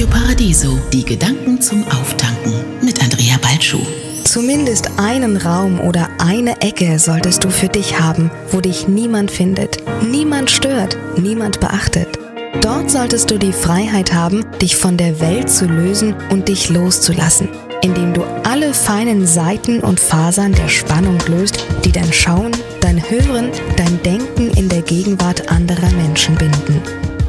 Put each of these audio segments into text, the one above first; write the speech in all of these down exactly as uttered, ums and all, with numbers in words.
Radio Paradiso, die Gedanken zum Auftanken mit Andrea Balschuh. Zumindest einen Raum oder eine Ecke solltest du für dich haben, wo dich niemand findet, niemand stört, niemand beachtet. Dort solltest du die Freiheit haben, dich von der Welt zu lösen und dich loszulassen, indem du alle feinen Seiten und Fasern der Spannung löst, die dein Schauen, dein Hören, dein Denken in der Gegenwart anderer Menschen binden.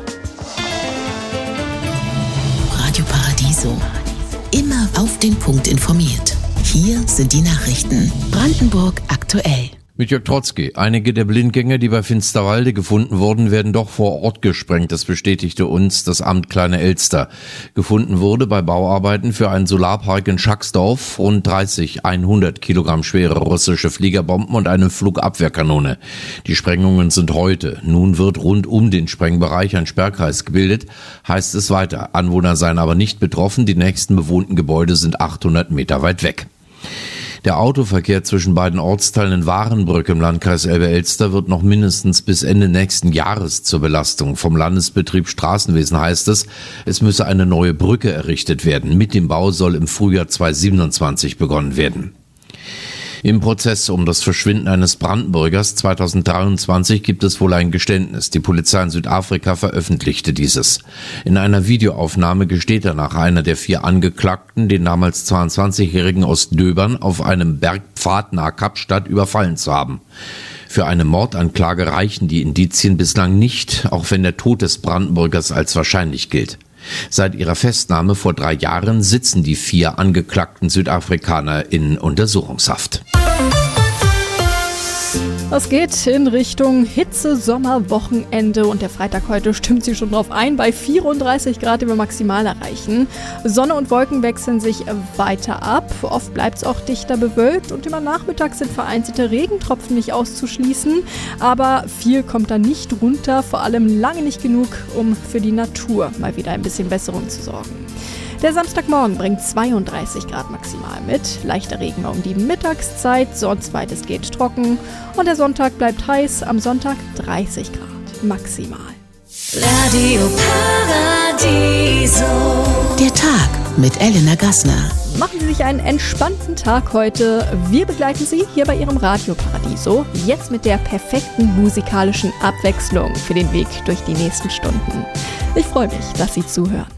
Radio Paradiso. Immer auf den Punkt informiert. Hier sind die Nachrichten. Brandenburg aktuell. Mit Jörg Trotzki. Einige der Blindgänger, die bei Finsterwalde gefunden wurden, werden doch vor Ort gesprengt. Das bestätigte uns das Amt Kleine Elster. Gefunden wurde bei Bauarbeiten für einen Solarpark in Schacksdorf rund dreißig hundert Kilogramm schwere russische Fliegerbomben und eine Flugabwehrkanone. Die Sprengungen sind heute. Nun wird rund um den Sprengbereich ein Sperrkreis gebildet, heißt es weiter. Anwohner seien aber nicht betroffen. Die nächsten bewohnten Gebäude sind achthundert Meter weit weg. Der Autoverkehr zwischen beiden Ortsteilen in Warenbrück im Landkreis Elbe-Elster wird noch mindestens bis Ende nächsten Jahres zur Belastung. Vom Landesbetrieb Straßenwesen heißt es, es müsse eine neue Brücke errichtet werden. Mit dem Bau soll im Frühjahr zweitausendsiebenundzwanzig begonnen werden. Im Prozess um das Verschwinden eines Brandenburgers zweitausenddreiundzwanzig gibt es wohl ein Geständnis. Die Polizei in Südafrika veröffentlichte dieses. In einer Videoaufnahme gesteht danach einer der vier Angeklagten, den damals zweiundzwanzigjährigen aus Döbern auf einem Bergpfad nahe Kapstadt überfallen zu haben. Für eine Mordanklage reichen die Indizien bislang nicht, auch wenn der Tod des Brandenburgers als wahrscheinlich gilt. Seit ihrer Festnahme vor drei Jahren sitzen die vier angeklagten Südafrikaner in Untersuchungshaft. Es geht in Richtung Hitze-Sommer-Wochenende und der Freitag heute stimmt sich schon drauf ein, bei vierunddreißig Grad über maximal erreichen. Sonne und Wolken wechseln sich weiter ab, oft bleibt es auch dichter bewölkt und über Nachmittag sind vereinzelte Regentropfen nicht auszuschließen, aber viel kommt da nicht runter, vor allem lange nicht genug, um für die Natur mal wieder ein bisschen Besserung zu sorgen. Der Samstagmorgen bringt zweiunddreißig Grad maximal mit, leichter Regen um die Mittagszeit, sonst weitestgehend trocken und der Sonntag bleibt heiß, am Sonntag dreißig Grad maximal. Radio Paradiso. Der Tag mit Elena Gassner. Machen Sie sich einen entspannten Tag heute. Wir begleiten Sie hier bei Ihrem Radio Paradiso, jetzt mit der perfekten musikalischen Abwechslung für den Weg durch die nächsten Stunden. Ich freue mich, dass Sie zuhören.